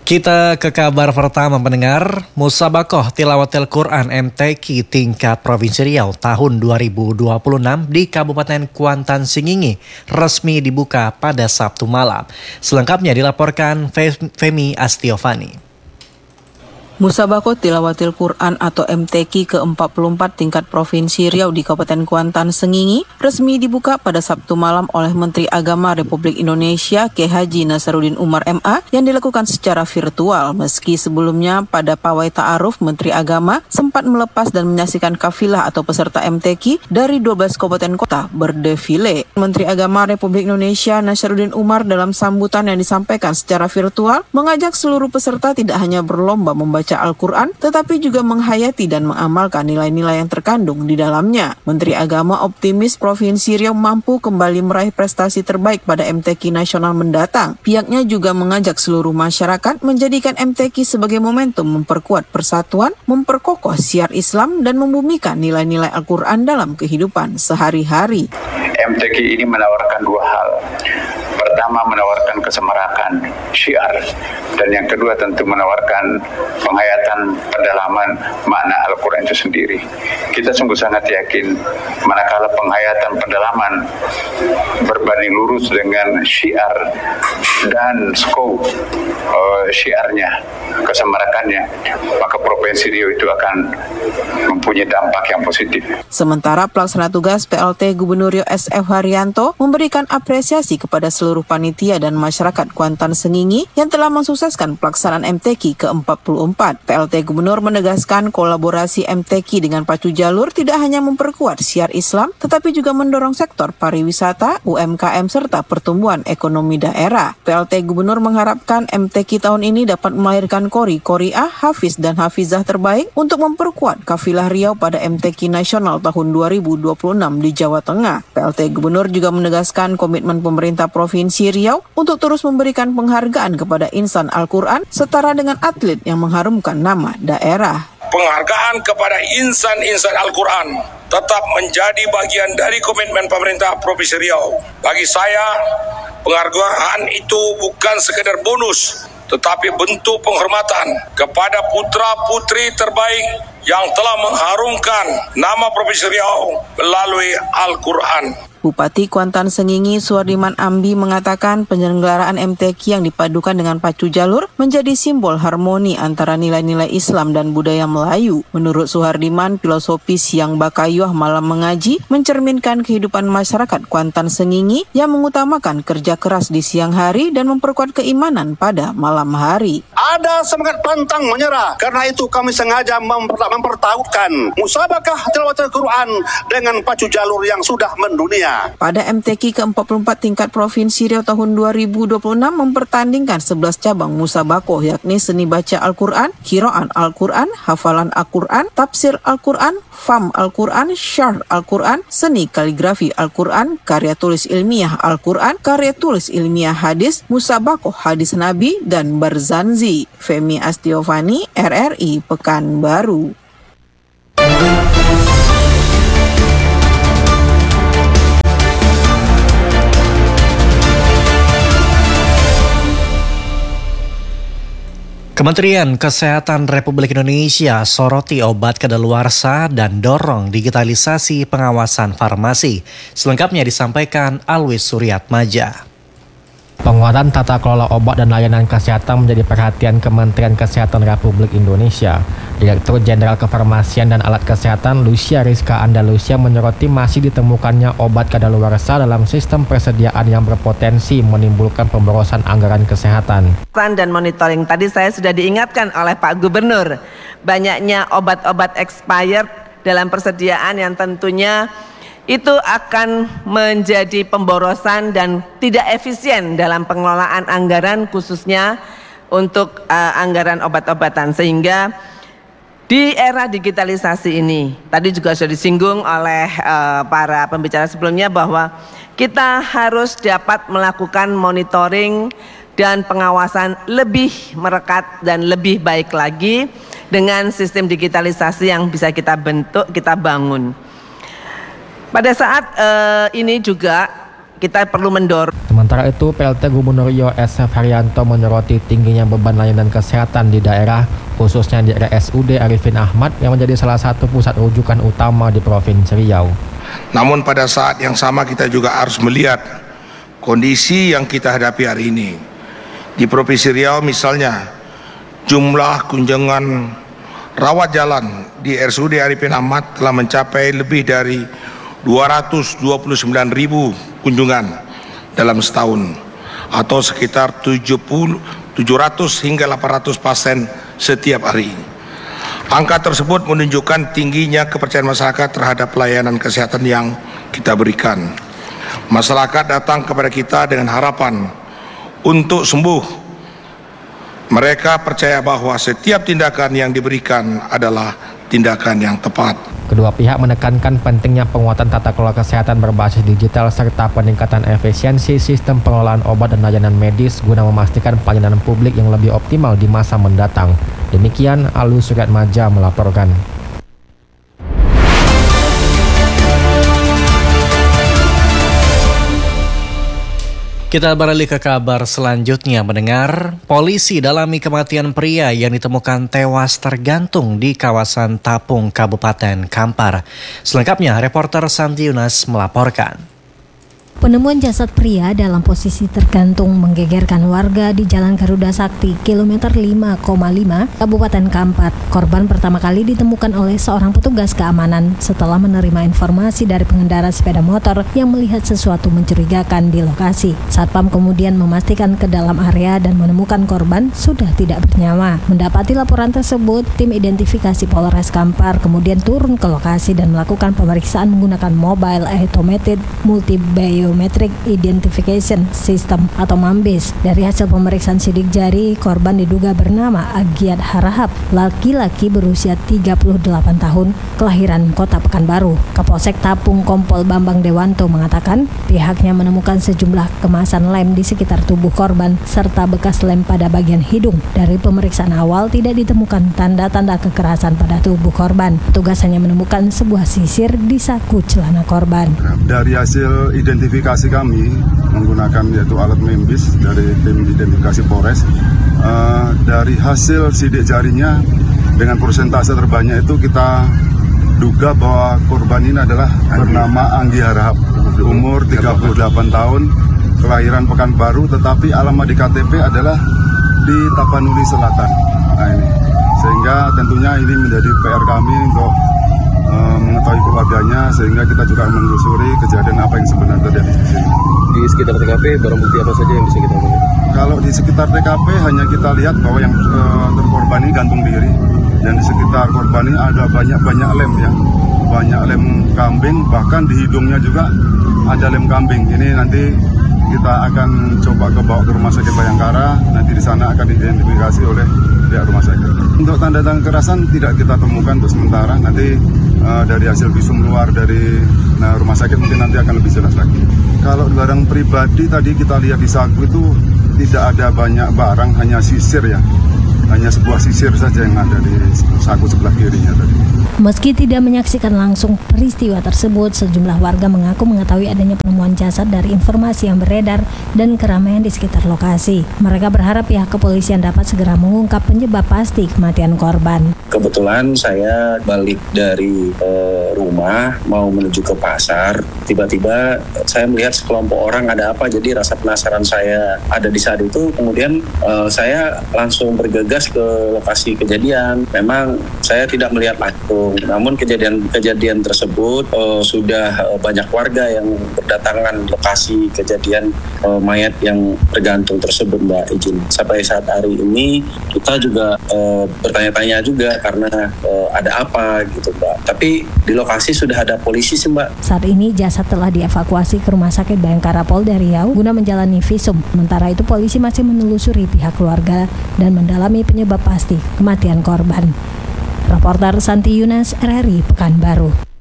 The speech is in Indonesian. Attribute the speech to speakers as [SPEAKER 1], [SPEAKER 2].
[SPEAKER 1] Kita ke kabar pertama pendengar, Musabaqah Tilawatil Quran MTQ tingkat Provinsi Riau tahun 2026 di Kabupaten Kuantan Sengingi resmi dibuka pada Sabtu malam. Selengkapnya dilaporkan Femi Astiovani.
[SPEAKER 2] Musabaqah Tilawatil Quran atau MTQ ke-44 tingkat Provinsi Riau di Kabupaten Kuantan Sengingi resmi dibuka pada Sabtu malam oleh Menteri Agama Republik Indonesia Kiai Haji Nasaruddin Umar MA yang dilakukan secara virtual meski sebelumnya pada pawai ta'aruf Menteri Agama sempat melepas dan menyaksikan kafilah atau peserta MTQ dari 12 kabupaten kota berdefile. Menteri Agama Republik Indonesia Nasaruddin Umar dalam sambutan yang disampaikan secara virtual mengajak seluruh peserta tidak hanya berlomba membaca Al-Quran, tetapi juga menghayati dan mengamalkan nilai-nilai yang terkandung di dalamnya. Menteri Agama optimis Provinsi Riau mampu kembali meraih prestasi terbaik pada MTQ nasional mendatang. Pihaknya juga mengajak seluruh masyarakat menjadikan MTQ sebagai momentum memperkuat persatuan, memperkokoh syiar Islam, dan membumikan nilai-nilai Al-Quran dalam kehidupan sehari-hari.
[SPEAKER 3] MTQ ini menawarkan dua hal. Pertama, menawarkan kesemarakan syiar, dan yang kedua tentu menawarkan penghayatan pendalaman makna Al-Quran itu sendiri. Kita sungguh sangat yakin manakala penghayatan pendalaman berbanding lurus dengan syiar dan skop syiarnya, kesemarakannya, maka Provinsi Riau itu akan mempunyai dampak yang positif.
[SPEAKER 2] Sementara pelaksana tugas PLT Gubernur Riau SF Haryanto memberikan apresiasi kepada seluruh panitia dan masyarakat Kuantan Sengingi yang telah mensukseskan pelaksanaan MTQ ke-44. PLT Gubernur menegaskan kolaborasi MTQ dengan Pacu Jalur tidak hanya memperkuat syiar Islam, tetapi juga mendorong sektor pariwisata, UMKM, serta pertumbuhan ekonomi daerah. PLT Gubernur mengharapkan MTQ tahun ini dapat melahirkan qori-qoriah, hafiz dan hafizah terbaik untuk memperkuat kafilah Riau pada MTQ nasional tahun 2026 di Jawa Tengah. PLT Gubernur juga menegaskan komitmen pemerintah Provinsi Riau untuk terus memberikan penghargaan kepada insan Al-Quran setara dengan atlet yang mengharumkan nama daerah.
[SPEAKER 4] Penghargaan kepada insan-insan Al-Quran tetap menjadi bagian dari komitmen pemerintah Provinsi Riau. Bagi saya, penghargaan itu bukan sekedar bonus, tetapi bentuk penghormatan kepada putra-putri terbaik yang telah mengharumkan nama Provinsi Riau melalui Al-Quran.
[SPEAKER 2] Bupati Kuantan Sengingi Suwardiman Ambi mengatakan penyelenggaraan MTQ yang dipadukan dengan Pacu Jalur menjadi simbol harmoni antara nilai-nilai Islam dan budaya Melayu. Menurut Suwardiman, filosofi siang bakayuh malam mengaji mencerminkan kehidupan masyarakat Kuantan Sengingi yang mengutamakan kerja keras di siang hari dan memperkuat keimanan pada malam hari.
[SPEAKER 5] Ada semangat pantang menyerah, karena itu kami sengaja mempertaruhkan Musabaqah Tilawatil Quran dengan Pacu Jalur yang sudah mendunia.
[SPEAKER 2] Pada MTQ ke-44 tingkat Provinsi Riau tahun 2026 mempertandingkan 11 cabang musabaqah, yakni seni baca Al-Quran, qiraat Al-Quran, hafalan Al-Quran, tafsir Al-Quran, faham Al-Quran, syarh Al-Quran, seni kaligrafi Al-Quran, karya tulis ilmiah Al-Quran, karya tulis ilmiah hadis, musabaqah hadis Nabi, dan barzanzi. Femi Astiovani, RRI Pekanbaru.
[SPEAKER 1] Kementerian Kesehatan Republik Indonesia soroti obat kadaluarsa dan dorong digitalisasi pengawasan farmasi. Selengkapnya disampaikan Alwis Suryatmaja.
[SPEAKER 6] Penguatan tata kelola obat dan layanan kesehatan menjadi perhatian Kementerian Kesehatan Republik Indonesia. Direktur Jenderal Kefarmasian dan Alat Kesehatan Lucia Rizka Andalusia menyoroti masih ditemukannya obat kadaluarsa dalam sistem persediaan yang berpotensi menimbulkan pemborosan anggaran kesehatan.
[SPEAKER 7] Dan monitoring tadi saya sudah diingatkan oleh Pak Gubernur, banyaknya obat-obat expired dalam persediaan yang tentunya itu akan menjadi pemborosan dan tidak efisien dalam pengelolaan anggaran, khususnya untuk anggaran obat-obatan. Sehingga di era digitalisasi ini, tadi juga sudah disinggung oleh para pembicara sebelumnya bahwa kita harus dapat melakukan monitoring dan pengawasan lebih merekat dan lebih baik lagi dengan sistem digitalisasi yang bisa kita bentuk, kita bangun. Pada saat ini juga kita perlu mendorong.
[SPEAKER 6] Sementara itu, PLT Gubernur Riau SF Haryanto menyoroti tingginya beban layanan kesehatan di daerah, khususnya di RSUD Arifin Ahmad yang menjadi salah satu pusat rujukan utama di Provinsi Riau.
[SPEAKER 8] Namun pada saat yang sama kita juga harus melihat kondisi yang kita hadapi hari ini. Di Provinsi Riau misalnya, jumlah kunjungan rawat jalan di RSUD Arifin Ahmad telah mencapai lebih dari 229.000 kunjungan dalam setahun, atau sekitar 700 hingga 800 pasien setiap hari. Angka tersebut menunjukkan tingginya kepercayaan masyarakat terhadap pelayanan kesehatan yang kita berikan. Masyarakat datang kepada kita dengan harapan untuk sembuh. Mereka percaya bahwa setiap tindakan yang diberikan adalah tindakan yang tepat.
[SPEAKER 6] Kedua pihak menekankan pentingnya penguatan tata kelola kesehatan berbasis digital serta peningkatan efisiensi sistem pengelolaan obat dan layanan medis guna memastikan pelayanan publik yang lebih optimal di masa mendatang. Demikian Alus Suryatmaja melaporkan.
[SPEAKER 1] Kita beralih ke kabar selanjutnya, mendengar polisi dalami kematian pria yang ditemukan tewas tergantung di kawasan Tapung, Kabupaten Kampar. Selengkapnya, reporter Santi Yunas melaporkan.
[SPEAKER 9] Penemuan jasad pria dalam posisi tergantung menggegerkan warga di Jalan Garuda Sakti, kilometer 5,5, Kabupaten Kampar. Korban pertama kali ditemukan oleh seorang petugas keamanan setelah menerima informasi dari pengendara sepeda motor yang melihat sesuatu mencurigakan di lokasi. Satpam kemudian memastikan ke dalam area dan menemukan korban sudah tidak bernyawa. Mendapati laporan tersebut, tim identifikasi Polres Kampar kemudian turun ke lokasi dan melakukan pemeriksaan menggunakan Mobile Automated Multi-Biometric Identification System atau MAMBIS. Dari hasil pemeriksaan sidik jari, korban diduga bernama Agiat Harahap, laki-laki berusia 38 tahun, kelahiran Kota Pekanbaru. Kapolsek Tapung Kompol Bambang Dewanto mengatakan pihaknya menemukan sejumlah kemasan lem di sekitar tubuh korban serta bekas lem pada bagian hidung. Dari pemeriksaan awal tidak ditemukan tanda-tanda kekerasan pada tubuh korban. Petugas hanya menemukan sebuah sisir di saku celana korban.
[SPEAKER 10] Dari hasil identifikasi kami menggunakan yaitu alat MAMBIS dari tim identifikasi Polres, dari hasil sidik jarinya dengan persentase terbanyak itu kita duga bahwa korban ini adalah bernama Anggi Harahap, umur 38 tahun, kelahiran Pekanbaru, tetapi alamat di KTP adalah di Tapanuli Selatan. Nah ini, sehingga tentunya ini menjadi PR kami untuk mengetahui keluarganya, sehingga kita juga menelusuri kejadian apa yang sebenarnya terjadi di sini.
[SPEAKER 11] Di sekitar TKP barang bukti apa saja yang bisa kita ambil?
[SPEAKER 10] Kalau di sekitar TKP hanya kita lihat bahwa yang terkorban ini gantung diri, dan di sekitar korban ini ada banyak lem ya, banyak lem kambing, bahkan di hidungnya juga ada lem kambing. Ini nanti kita akan coba bawa ke Rumah Sakit Bayangkara, nanti di sana akan diidentifikasi oleh pihak rumah sakit. Untuk tanda-tanda kekerasan tidak kita temukan untuk sementara, nanti dari hasil visum luar dari rumah sakit mungkin nanti akan lebih jelas lagi. Kalau barang pribadi tadi kita lihat di saku itu tidak ada banyak barang, hanya sisir ya. Hanya sebuah sisir saja yang ada di saku sebelah kirinya tadi.
[SPEAKER 9] Meski tidak menyaksikan langsung peristiwa tersebut, sejumlah warga mengaku mengetahui adanya penemuan jasad dari informasi yang beredar dan keramaian di sekitar lokasi. Mereka berharap pihak kepolisian dapat segera mengungkap penyebab pasti kematian korban.
[SPEAKER 12] Kebetulan saya balik dari rumah mau menuju ke pasar, tiba-tiba saya melihat sekelompok orang ada apa, jadi rasa penasaran saya ada di saat itu. Kemudian saya langsung bergegas ke lokasi kejadian. Memang saya tidak melihat langsung, namun kejadian tersebut sudah banyak warga yang berdatangan lokasi kejadian mayat yang tergantung tersebut, Mbak izin. Sampai saat hari ini kita juga bertanya-tanya juga karena ada apa gitu, Mbak. Tapi di lokasi sudah ada polisi sih, Mbak.
[SPEAKER 9] Saat ini jasad telah dievakuasi ke Rumah Sakit Bayangkara Polda Riau guna menjalani visum. Sementara itu polisi masih menelusuri pihak keluarga dan mendalami penyebab pasti kematian korban. Reporter Santi Yunas, RRI Pekanbaru.